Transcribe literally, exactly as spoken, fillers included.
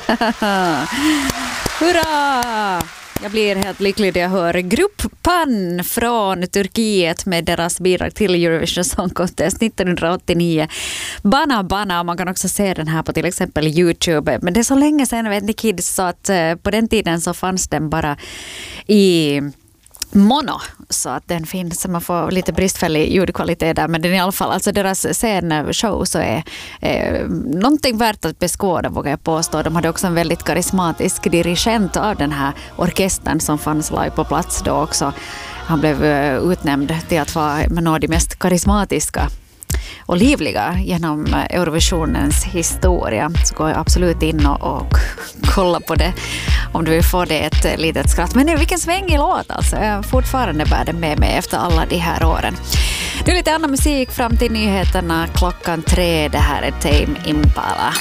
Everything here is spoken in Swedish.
Hurra! Jag blir helt lycklig när jag hör Grupp Pan från Turkiet med deras bidrag till Eurovision Song Contest nittonhundraåttionio. Bana Bana, man kan också se den här på till exempel YouTube. Men det är så länge sedan, vet ni kids, så att på den tiden så fanns den bara i mono, så att den finns, man får lite bristfällig ljudkvalitet där, men den i alla fall, alltså deras scenshow så är eh, någonting värt att beskåda, vågar jag påstå. De hade också en väldigt karismatisk dirigent av den här orkestern som fanns live på plats då också. Han blev eh, utnämnd till att vara en av de mest karismatiska och livliga genom Eurovisionens historia. Så går jag absolut in och, och kolla på det om du vill få det ett litet skratt. Men vilken svängig låt alltså. Jag fortfarande bär det med mig efter alla de här åren. Nu lite annan musik fram till nyheterna klockan tre. Det här är Tame Impala.